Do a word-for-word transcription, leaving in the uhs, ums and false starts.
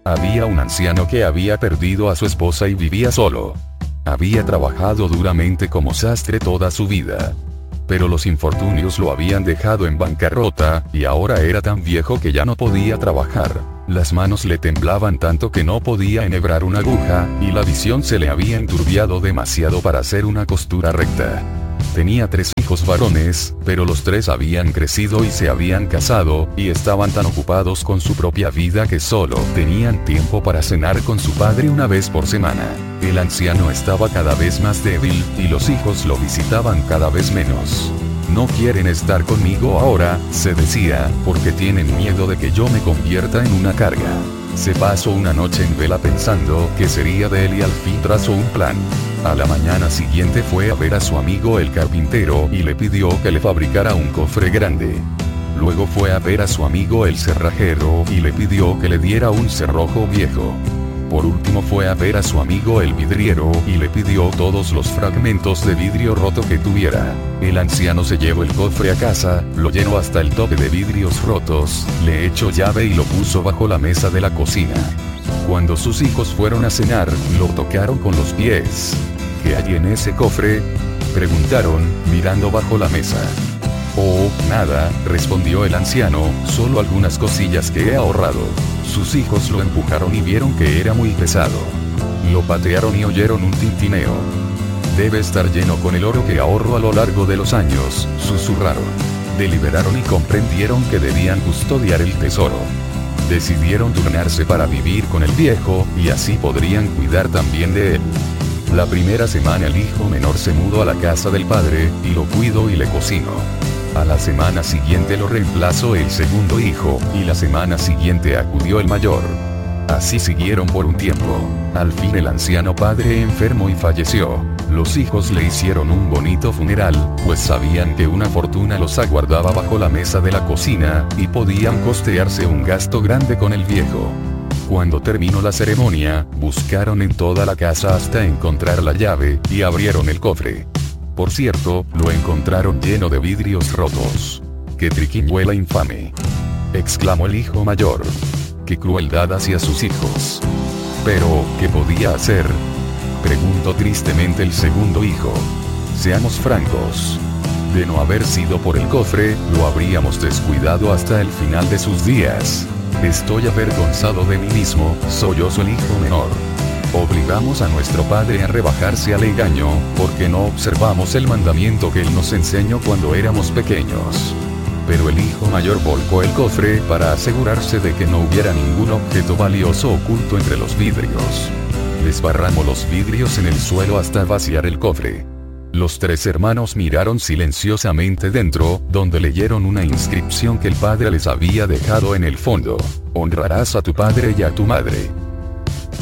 Había un anciano que había perdido a su esposa y vivía solo. Había trabajado duramente como sastre toda su vida. Pero los infortunios lo habían dejado en bancarrota, y ahora era tan viejo que ya no podía trabajar. Las manos le temblaban tanto que no podía enhebrar una aguja, y la visión se le había enturbiado demasiado para hacer una costura recta. Tenía tres hijos varones, pero los tres habían crecido y se habían casado, y estaban tan ocupados con su propia vida que solo tenían tiempo para cenar con su padre una vez por semana. El anciano estaba cada vez más débil, y los hijos lo visitaban cada vez menos. No quieren estar conmigo ahora, se decía, porque tienen miedo de que yo me convierta en una carga. Se pasó una noche en vela pensando qué sería de él y al fin trazó un plan. A la mañana siguiente fue a ver a su amigo el carpintero y le pidió que le fabricara un cofre grande. Luego fue a ver a su amigo el cerrajero y le pidió que le diera un cerrojo viejo. Por último fue a ver a su amigo el vidriero y le pidió todos los fragmentos de vidrio roto que tuviera. El anciano se llevó el cofre a casa, lo llenó hasta el tope de vidrios rotos, le echó llave y lo puso bajo la mesa de la cocina. Cuando sus hijos fueron a cenar, lo tocaron con los pies. ¿Qué hay en ese cofre?, preguntaron, mirando bajo la mesa. Oh, nada, respondió el anciano, solo algunas cosillas que he ahorrado. Sus hijos lo empujaron y vieron que era muy pesado. Lo patearon y oyeron un tintineo. Debe estar lleno con el oro que ahorro a lo largo de los años, susurraron. Deliberaron y comprendieron que debían custodiar el tesoro. Decidieron turnarse para vivir con el viejo, y así podrían cuidar también de él. La primera semana el hijo menor se mudó a la casa del padre, y lo cuidó y le cocinó. A la semana siguiente lo reemplazó el segundo hijo, y la semana siguiente acudió el mayor. Así siguieron por un tiempo. Al fin el anciano padre enfermó y falleció. Los hijos le hicieron un bonito funeral, pues sabían que una fortuna los aguardaba bajo la mesa de la cocina, y podían costearse un gasto grande con el viejo. Cuando terminó la ceremonia, buscaron en toda la casa hasta encontrar la llave, y abrieron el cofre. Por cierto, lo encontraron lleno de vidrios rotos. ¡Qué triquiñuela infame!, exclamó el hijo mayor. ¡Qué crueldad hacia sus hijos! Pero, ¿qué podía hacer?, preguntó tristemente el segundo hijo. Seamos francos. De no haber sido por el cofre, lo habríamos descuidado hasta el final de sus días. Estoy avergonzado de mí mismo, sollozó el hijo menor. Obligamos a nuestro padre a rebajarse al engaño, porque no observamos el mandamiento que él nos enseñó cuando éramos pequeños. Pero el hijo mayor volcó el cofre para asegurarse de que no hubiera ningún objeto valioso oculto entre los vidrios. Desparramó los vidrios en el suelo hasta vaciar el cofre. Los tres hermanos miraron silenciosamente dentro, donde leyeron una inscripción que el padre les había dejado en el fondo. Honrarás a tu padre y a tu madre.